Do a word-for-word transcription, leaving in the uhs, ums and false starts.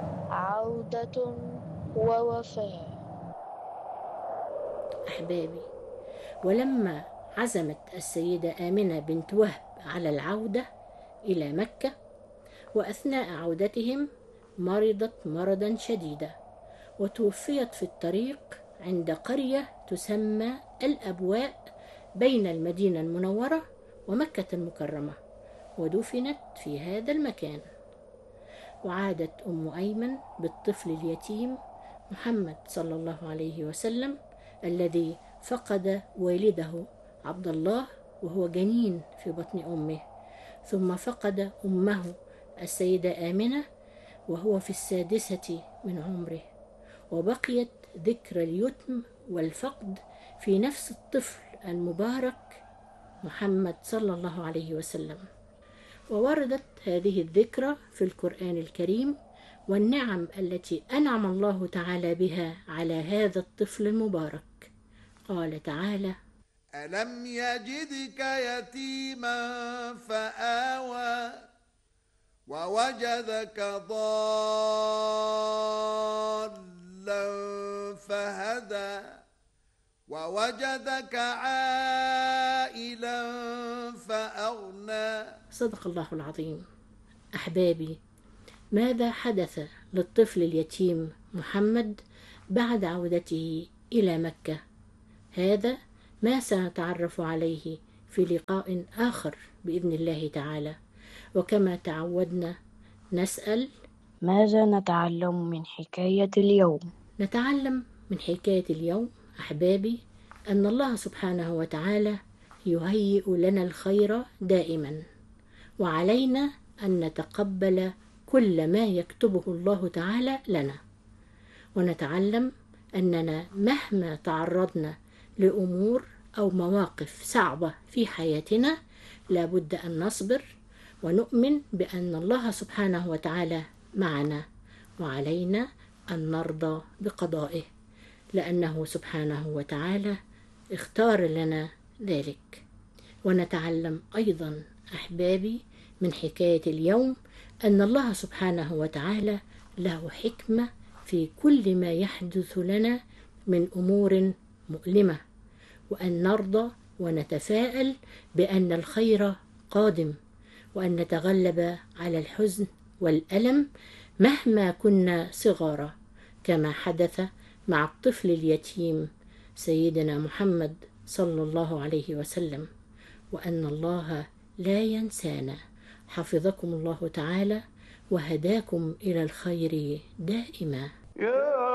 عودة ووفاء. أحبابي، ولما عزمت السيدة آمنة بنت وهب على العودة إلى مكة، وأثناء عودتهم مرضت مرضا شديدا، وتوفيت في الطريق عند قرية تسمى الأبواء بين المدينة المنورة ومكة المكرمة، ودفنت في هذا المكان. وعادت أم أيمن بالطفل اليتيم محمد صلى الله عليه وسلم الذي فقد والده عبد الله وهو جنين في بطن أمه، ثم فقد أمه السيدة آمنة وهو في السادسة من عمره، وبقيت ذكرى اليتم والفقد في نفس الطفل المبارك محمد صلى الله عليه وسلم. ووردت هذه الذكرى في القرآن الكريم، والنعم التي أنعم الله تعالى بها على هذا الطفل المبارك. قال تعالى: ألم يجدك يتيما فآوى ووجدك ضالا فهدى ووجدك عائلا فأغنى. صدق الله العظيم. أحبابي، ماذا حدث للطفل اليتيم محمد بعد عودته إلى مكة؟ هذا ما سنتعرف عليه في لقاء آخر بإذن الله تعالى. وكما تعودنا نسأل: ماذا نتعلم من حكاية اليوم؟ نتعلم من حكاية اليوم أحبابي أن الله سبحانه وتعالى يهيئ لنا الخير دائما، وعلينا أن نتقبل كل ما يكتبه الله تعالى لنا. ونتعلم أننا مهما تعرضنا لأمور أو مواقف صعبة في حياتنا لابد أن نصبر ونؤمن بأن الله سبحانه وتعالى معنا، وعلينا أن نرضى بقضائه، لأنه سبحانه وتعالى اختار لنا ذلك. ونتعلم أيضا أحبابي من حكاية اليوم أن الله سبحانه وتعالى له حكمة في كل ما يحدث لنا من أمور مؤلمة، وأن نرضى ونتفائل بأن الخير قادم، وأن نتغلب على الحزن والألم مهما كنا صغارا، كما حدث مع الطفل اليتيم سيدنا محمد صلى الله عليه وسلم، وأن الله لا ينسانا. حفظكم الله تعالى وهداكم إلى الخير دائما.